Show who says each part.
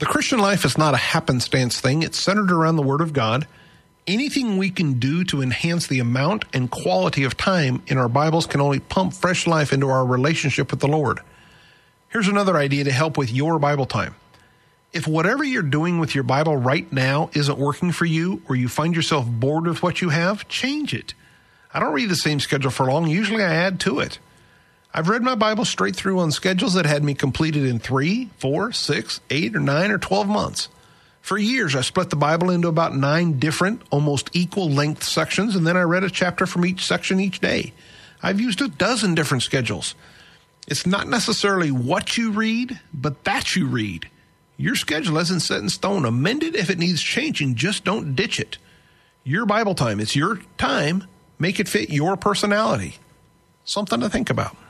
Speaker 1: The Christian life is not a happenstance thing. It's centered around the Word of God. Anything we can do to enhance the amount and quality of time in our Bibles can only pump fresh life into our relationship with the Lord. Here's another idea to help with your Bible time. If whatever you're doing with your Bible right now isn't working for you, or you find yourself bored with what you have, change it. I don't read the same schedule for long. Usually I add to it. I've read my Bible straight through on schedules that had me completed in 3, 4, 6, 8, or 9, or 12 months. For years, I split the Bible into about 9 different, almost equal length sections, and then I read a chapter from each section each day. I've used a dozen different schedules. It's not necessarily what you read, but that you read. Your schedule isn't set in stone. Amend it if it needs changing. Just don't ditch it. Your Bible time, it's your time. Make it fit your personality. Something to think about.